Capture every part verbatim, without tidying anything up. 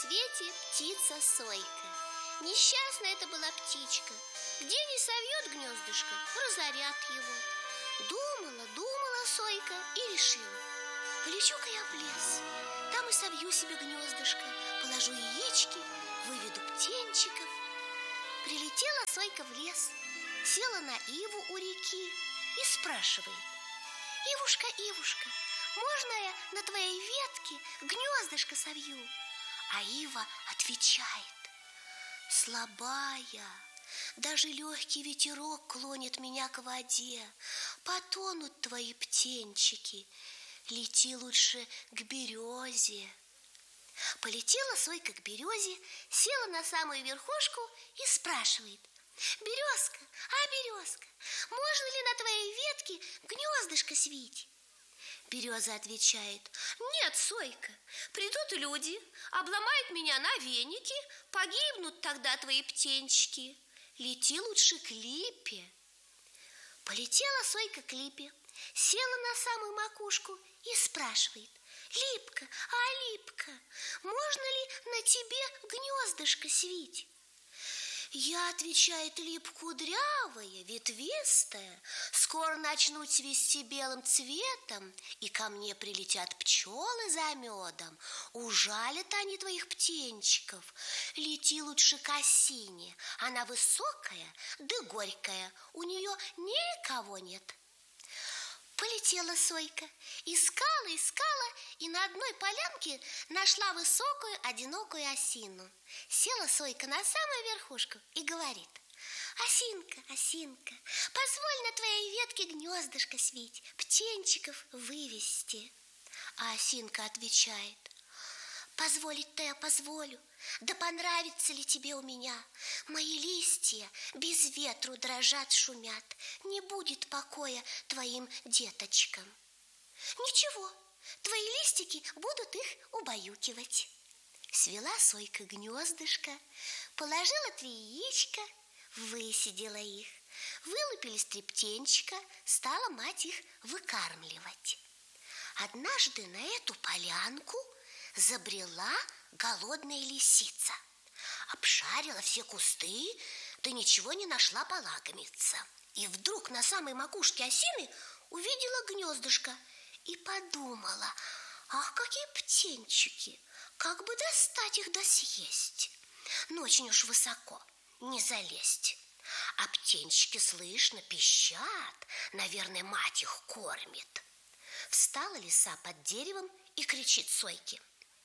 свете птица Сойка. Несчастная это была птичка. Где не совьет гнездышко, разорят его. Думала, думала Сойка и решила: полечу-ка я в лес, там и совью себе гнездышко, положу яички, выведу птенчиков. Прилетела Сойка в лес, села на иву у реки и спрашивает: Ивушка, Ивушка, можно я на твоей ветке гнездышко совью? А ива отвечает: слабая, даже легкий ветерок клонит меня к воде, потонут твои птенчики, лети лучше к березе. Полетела Сойка к березе, села на самую верхушку и спрашивает: березка, а березка, можно ли на твоей ветке гнездышко свить? Береза отвечает: нет, Сойка, придут люди, обломают меня на веники, погибнут тогда твои птенчики, лети лучше к липе. Полетела Сойка к липе, села на самую макушку и спрашивает: Липка, а липка, можно ли на тебе гнездышко свить? Я, отвечает лип, кудрявая, ветвистая, скоро начну цвести белым цветом, и ко мне прилетят пчелы за медом, ужалят они твоих птенчиков. Лети лучше к осине, она высокая да горькая, у нее никого нет. Полетела Сойка, искала, искала, и на одной полянке нашла высокую одинокую осину. Села Сойка на самую верхушку и говорит: осинка, осинка, позволь на твоей ветке гнездышко свить, птенчиков вывести. А осинка отвечает: позволить-то я позволю, да понравится ли тебе у меня? Мои листья без ветру дрожат, шумят, не будет покоя твоим деточкам. Ничего, твои листики будут их убаюкивать. Свела Сойка гнездышко, положила три яичка, высидела их. Вылупились три птенчика, стала мать их выкармливать. Однажды на эту полянку забрела голодная лисица. Обшарила все кусты, да ничего не нашла полакомиться. И вдруг на самой макушке осины увидела гнездышко и подумала: ах, какие птенчики, как бы достать их да съесть. Но очень уж высоко, не залезть. А птенчики, слышно, пищат, наверное, мать их кормит. Встала лиса под деревом и кричит Сойке: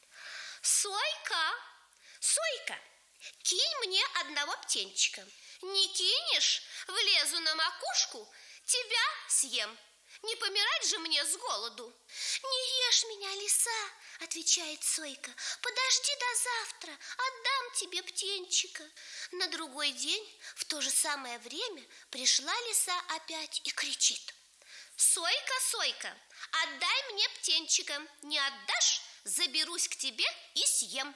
Сойка, Сойка, кинь мне одного птенчика. Не кинешь, влезу на макушку, тебя съем. Не помирать же мне с голоду. Не ешь меня, лиса, отвечает Сойка. Подожди до завтра, отдам тебе птенчика. На другой день в то же самое время пришла лиса опять и кричит: Сойка, Сойка, отдай мне птенчика. Не отдашь, заберусь к тебе и съем.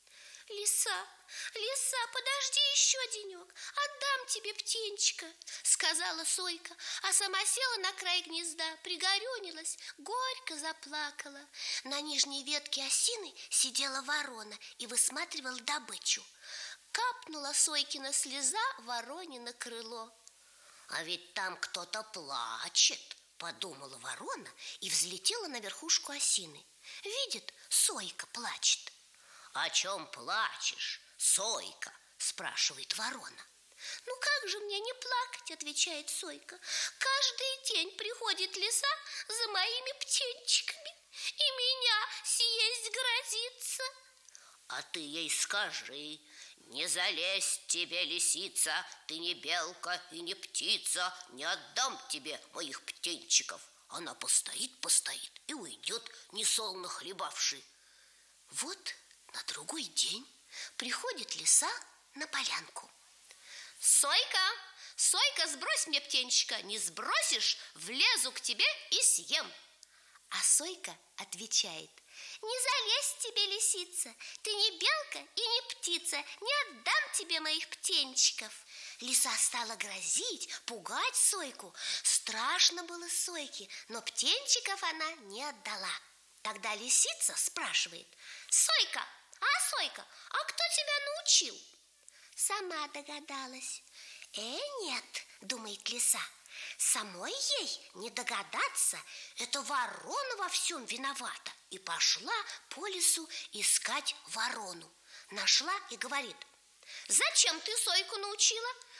Лиса, лиса, подожди еще денек, отдам тебе птенчика, сказала Сойка, а сама села на край гнезда, пригорюнилась, горько заплакала. На нижней ветке осины сидела ворона и высматривала добычу. Капнула Сойкина слеза вороне на крыло. А ведь там кто-то плачет, подумала ворона и взлетела на верхушку осины. Видит, Сойка плачет. О чем плачешь, Сойка? Спрашивает ворона. Ну как же мне не плакать, отвечает Сойка. Каждый день приходит лиса за моими птенчиками, и меня съесть грозится. А ты ей скажи: не залезь тебе, лисица, ты не белка и не птица, не отдам тебе моих птенчиков. Она постоит, постоит и уйдет, несолоно хлебавши. Вот на другой день приходит лиса на полянку. Сойка, Сойка, сбрось мне птенчика, не сбросишь, влезу к тебе и съем. А Сойка отвечает: не залезь тебе, лисица, ты не белка и не птица, не отдам тебе моих птенчиков. Лиса стала грозить, пугать Сойку. Страшно было Сойке, но птенчиков она не отдала. Тогда лисица спрашивает: Сойка, а Сойка, а кто тебя научил? Сама догадалась. Э, нет, думает лиса, самой ей не догадаться. Это ворона во всем виновата. И пошла по лесу искать ворону. Нашла и говорит: зачем ты Сойку научила?